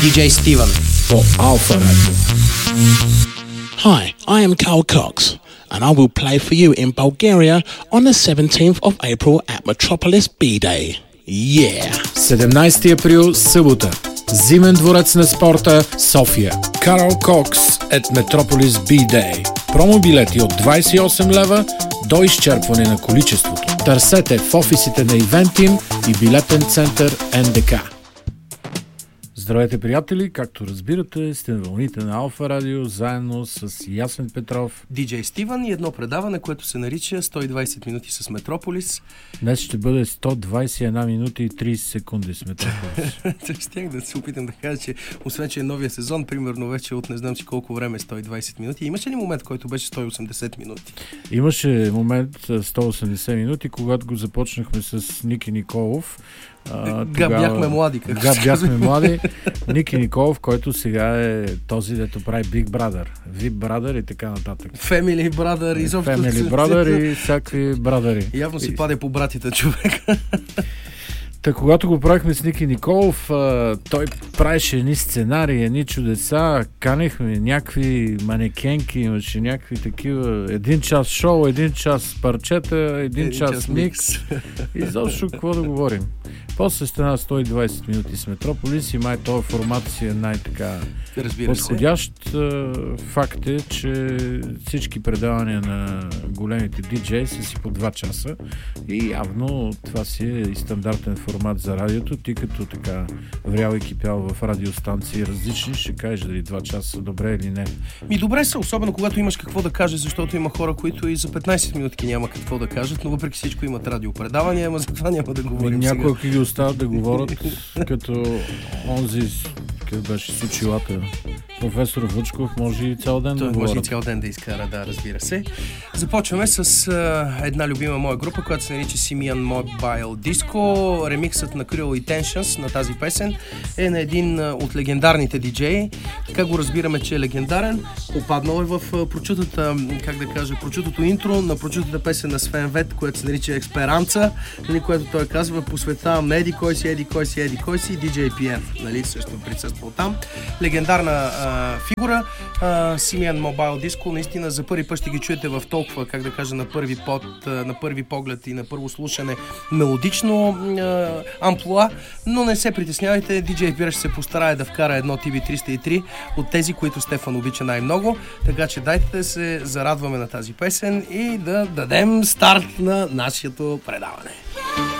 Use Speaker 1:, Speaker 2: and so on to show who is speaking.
Speaker 1: DJ Steven
Speaker 2: по Alpha Radio.
Speaker 3: Hi, I am Carl Cox, and I will play for you in Bulgaria on the 17th of April at Metropolis B-Day. Yeah!
Speaker 2: 17 април, събота. Зимен дворец на спорта, София. Карл Кокс at Metropolis B-Day. Промо-билети от 28 лева до изчерпване на количеството. Търсете в офисите на Eventim и билетен център НДК. Здравейте, приятели! Както разбирате, сте на вълните на Алфа Радио, заедно с Ясен Петров,
Speaker 1: DJ Steven и едно предаване, което се нарича 120 минути с Метрополис.
Speaker 2: Днес ще бъде 121 минути и 30 секунди с Метрополис.
Speaker 1: Щях да се опитам да кажа, че освен, че е новия сезон, примерно вече от не знам си колко време 120 минути. Имаше ли момент, който беше 180 минути?
Speaker 2: Имаше момент 180 минути, когато го започнахме с Ники Николов.
Speaker 1: Бяхме млади.
Speaker 2: Бяхме млади. Ники Николов, който сега е този, дето прави Big Brother, VIP Brother и така нататък.
Speaker 1: Family Brother, изобщо.
Speaker 2: Family Brother и всякакви брадъри.
Speaker 1: Явно си паде по братите човек.
Speaker 2: Та, когато го правихме с Ники Николов, той правеше едни сценарии, едни чудеса, канехме някакви манекенки, имаше някакви такива, 1 час шоу, 1 час парчета, 1 час микс. И защо какво да говорим? После стана 120 минути с Метрополис и май този формат си е най-така подходящ. Факт е, че всички предавания на големите диджеи са си по 2 часа и явно това си е и стандартен формат за радиото. Ти като така врял и кипял в радиостанции различни, ще кажеш дали 2 часа са добре или не.
Speaker 1: Добре са, особено когато имаш какво да кажеш, защото има хора, които и за 15 минутки няма какво да кажат, но въпреки всичко имат радиопредавания, ама за това няма да говорим
Speaker 2: някой ги остават да говорят като онзи, къде беше с очилата. Професор Вучков може и цял ден да говорят.
Speaker 1: Може и цял ден да изкара, да, разбира се. Започваме с една любима моя група, която се нарича Simian Mobile Disco. Ремиксът на Cruel Intentions на тази песен е на един от легендарните диджеи. Как го разбираме, че е легендарен? Попаднал е в прочутата, как да кажа, прочутото интро на прочутата песен на Свен Вет, която се нарича Експеранца, което той казва: посветавам на еди кой си, еди кой си, еди кой си, DJ PF, нали, също присъствал там. Легендарна фигура. Simian Mobile Disco, наистина за първи път ще ги чуете в толкова, как да кажа, на първи поглед и на първо слушане мелодично амплуа, но не се притеснявайте, DJ Pierre ще се постарае да вкара едно TB303 от тези, които Стефан обича най-много, така че дайте да се зарадваме на тази песен и да дадем старт на нашето предаване.